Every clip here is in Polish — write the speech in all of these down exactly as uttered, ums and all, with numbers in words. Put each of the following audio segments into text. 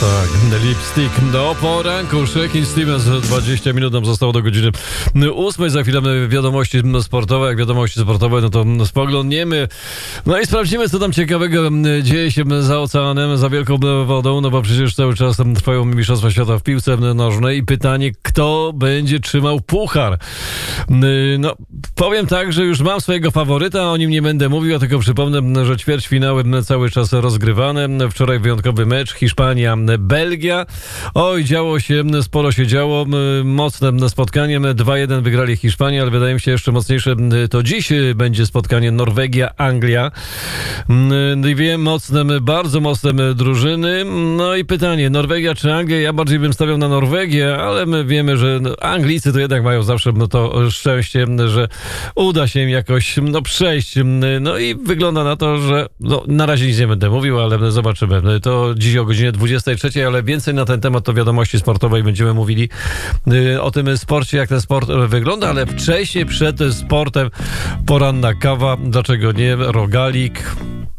tak, Lipstick do poranku. Shakin' Stevens, dwadzieścia minut nam zostało do godziny ósmej. Za chwilę wiadomości sportowe. Jak wiadomości sportowe, no to spoglądniemy. No i sprawdzimy, co tam ciekawego dzieje się za oceanem, za wielką wodą, no bo przecież cały czas trwają Mistrzostwa Świata w piłce nożnej i pytanie, kto będzie trzymał puchar. No, powiem tak, że już mam swojego faworyta, o nim nie będę mówił, a tylko przypomnę, że ćwierćfinały cały czas rozgrywane. Wczoraj wyjątkowy mecz Hiszpania-Belgia. Oj, działo się, sporo się działo. Mocne spotkanie. dwa jeden wygrali Hiszpanie, ale wydaje mi się jeszcze mocniejsze to dziś będzie spotkanie Norwegia-Anglia. Dwie mocne, bardzo mocne drużyny. No i pytanie, Norwegia czy Anglia? Ja bardziej bym stawiał na Norwegię, ale my wiemy, że Anglicy to jednak mają zawsze no to szczęście, że uda się im jakoś no, przejść. No i wygląda na to, że no, na razie nic nie będę mówił, ale zobaczymy. To dziś o godzinie dwudziestej trzeciej, ale więcej na ten temat to wiadomości sportowej będziemy mówili o tym sporcie, jak ten sport wygląda, ale wcześniej przed sportem poranna kawa, dlaczego nie, rogalik.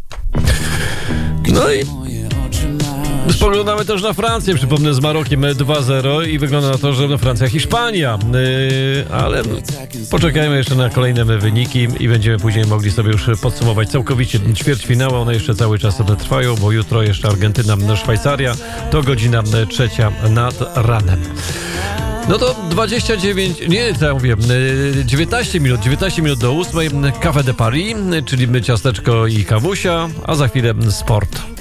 No i spoglądamy też na Francję, przypomnę, z Marokiem dwa zero i wygląda na to, że Francja-Hiszpania, yy, ale poczekajmy jeszcze na kolejne wyniki i będziemy później mogli sobie już podsumować całkowicie ćwierćfinały. One jeszcze cały czas trwają, bo jutro jeszcze Argentyna-Szwajcaria, to godzina trzecia nad ranem. No to dwadzieścia dziewięć, nie, co ja mówię, dziewiętnaście minut, dziewiętnaście minut do ósmej, Café de Paris, czyli my ciasteczko i kawusia, a za chwilę sport.